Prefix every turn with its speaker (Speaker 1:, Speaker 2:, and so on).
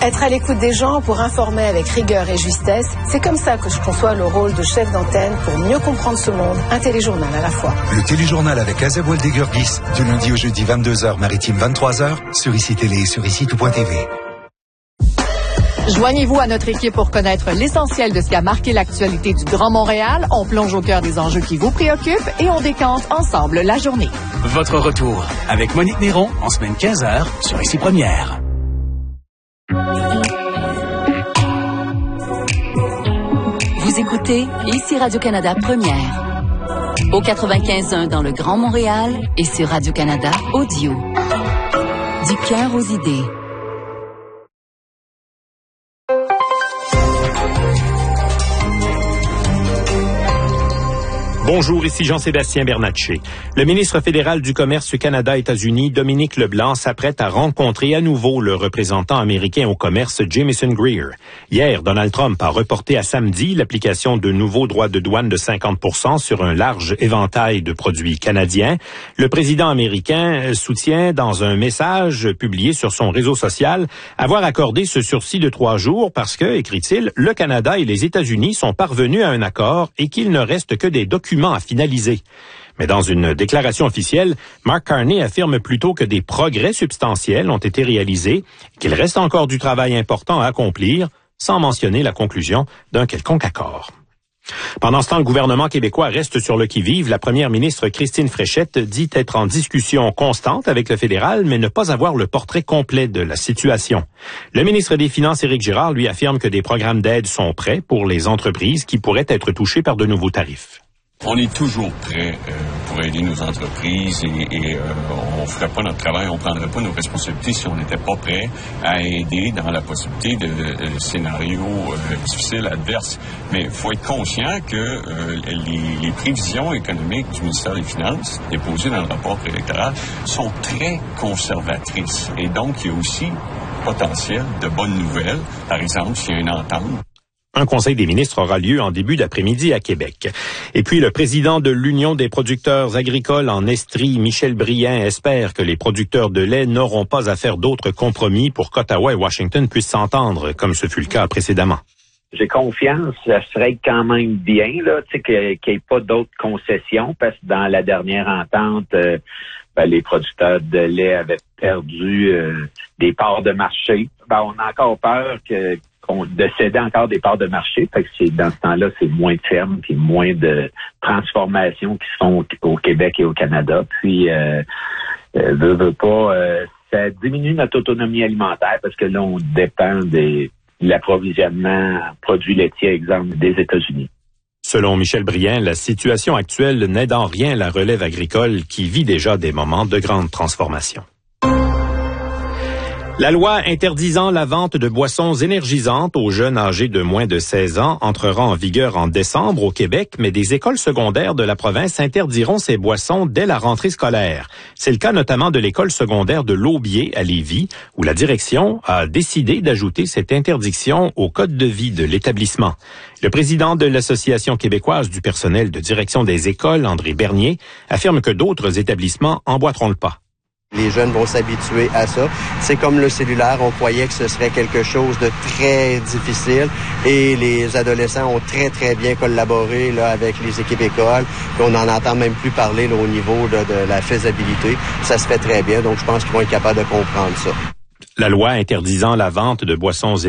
Speaker 1: Être à l'écoute des gens pour informer avec rigueur et justesse, c'est comme ça que je conçois le rôle de chef d'antenne pour mieux comprendre ce monde, un téléjournal à la fois.
Speaker 2: Le téléjournal avec Azeb Oueldegurgis, du lundi au jeudi 22h, maritime 23h, sur ICI Télé et sur ICI.tv.
Speaker 3: Joignez-vous à notre équipe pour connaître l'essentiel de ce qui a marqué l'actualité du Grand Montréal. On plonge au cœur des enjeux qui vous préoccupent et on décante ensemble la journée.
Speaker 4: Votre retour avec Monique Néron en semaine 15h sur ICI Première.
Speaker 5: Vous écoutez ici Radio-Canada Première. Au 95.1 dans le Grand Montréal et sur Radio-Canada Audio. Du cœur aux idées.
Speaker 6: Bonjour, ici Jean-Sébastien Bernatchez. Le ministre fédéral du Commerce Canada-États-Unis, Dominique Leblanc, s'apprête à rencontrer à nouveau le représentant américain au commerce, Jamieson Greer. Hier, Donald Trump a reporté à samedi l'application de nouveaux droits de douane de 50% sur un large éventail de produits canadiens. Le président américain soutient dans un message publié sur son réseau social avoir accordé ce sursis de 3 jours parce que, écrit-il, le Canada et les États-Unis sont parvenus à un accord et qu'il ne reste que des documents à finaliser. Mais dans une déclaration officielle, Mark Carney affirme plutôt que des progrès substantiels ont été réalisés et qu'il reste encore du travail important à accomplir, sans mentionner la conclusion d'un quelconque accord. Pendant ce temps, le gouvernement québécois reste sur le qui-vive. La première ministre Christine Fréchette dit être en discussion constante avec le fédéral, mais ne pas avoir le portrait complet de la situation. Le ministre des Finances, Éric Girard, lui affirme que des programmes d'aide sont prêts pour les entreprises qui pourraient être touchées par de nouveaux tarifs.
Speaker 7: On est toujours prêt pour aider nos entreprises et on ferait pas notre travail, on prendrait pas nos responsabilités si on n'était pas prêt à aider dans la possibilité de scénarios difficiles, adverses. Mais il faut être conscient que les prévisions économiques du ministère des Finances déposées dans le rapport préélectoral sont très conservatrices. Et donc, il y a aussi potentiel de bonnes nouvelles. Par exemple, s'il y a une entente.
Speaker 6: Un conseil des ministres aura lieu en début d'après-midi à Québec. Et puis, le président de l'Union des producteurs agricoles en Estrie, Michel Brien, espère que les producteurs de lait n'auront pas à faire d'autres compromis pour qu'Ottawa et Washington puissent s'entendre, comme ce fut le cas précédemment.
Speaker 8: J'ai confiance, ça serait quand même bien là, tu sais, qu'il n'y ait pas d'autres concessions, parce que dans la dernière entente, les producteurs de lait avaient perdu des parts de marché. On a encore peur de céder encore des parts de marché. Fait que dans ce temps-là, c'est moins de fermes puis moins de transformations qui se font au Québec et au Canada. Puis, veut pas, ça diminue notre autonomie alimentaire parce que là, on dépend de l'approvisionnement en produits laitiers, exemple, des États-Unis.
Speaker 6: Selon Michel Brien, la situation actuelle n'aide en rien la relève agricole qui vit déjà des moments de grande transformation. La loi interdisant la vente de boissons énergisantes aux jeunes âgés de moins de 16 ans entrera en vigueur en décembre au Québec, mais des écoles secondaires de la province interdiront ces boissons dès la rentrée scolaire. C'est le cas notamment de l'école secondaire de l'Aubier à Lévis, où la direction a décidé d'ajouter cette interdiction au code de vie de l'établissement. Le président de l'Association québécoise du personnel de direction des écoles, André Bernier, affirme que d'autres établissements emboîteront le pas.
Speaker 9: Les jeunes vont s'habituer à ça. C'est comme le cellulaire, on croyait que ce serait quelque chose de très difficile et les adolescents ont très, très bien collaboré là, avec les équipes écoles. Puis on n'en entend même plus parler là, au niveau de la faisabilité. Ça se fait très bien, donc je pense qu'ils vont être capables de comprendre ça.
Speaker 6: La loi interdisant la vente de boissons